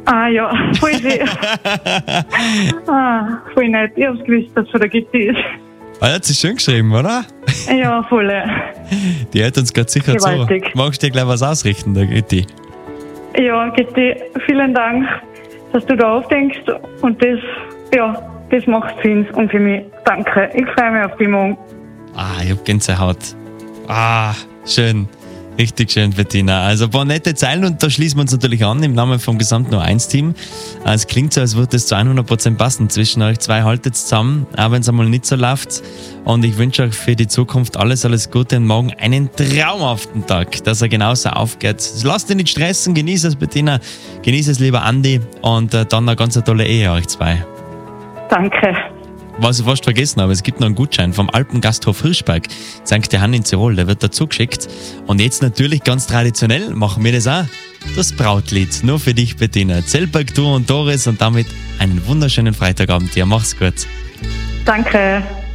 Ah ja, voll schön. Voll nett. Ich hab's gewusst, dass es von der Gitti ist. Ah, hat sie schön geschrieben, oder? Ja, voll. Die hört uns gerade sicher Gewaltig. zu. Magst du dir gleich was ausrichten, der Gitti? Ja, Gitti, vielen Dank, dass du da aufdenkst. Und das macht Sinn. Und für mich, danke. Ich freue mich auf die Morgen. Ich hab Gänsehaut. Schön. Richtig schön, Bettina. Also ein paar nette Zeilen und da schließen wir uns natürlich an im Namen vom gesamten No1-Team. Es klingt so, als würde es zu 100% passen zwischen euch zwei. Haltet zusammen, auch wenn es einmal nicht so läuft. Und ich wünsche euch für die Zukunft alles Gute und morgen einen traumhaften Tag, dass er genauso aufgeht. Lasst dich nicht stressen, genieß es, Bettina. Genieß es, lieber Andi. Und dann eine ganz tolle Ehe, euch zwei. Danke. Was ich fast vergessen habe, es gibt noch einen Gutschein vom Alpengasthof Hirschberg, St. Johann in Tirol, der wird dazu geschickt. Und jetzt natürlich ganz traditionell machen wir das auch, das Brautlied. Nur für dich, Bettina. Zellberg, du und Doris und damit einen wunderschönen Freitagabend dir. Mach's gut. Danke.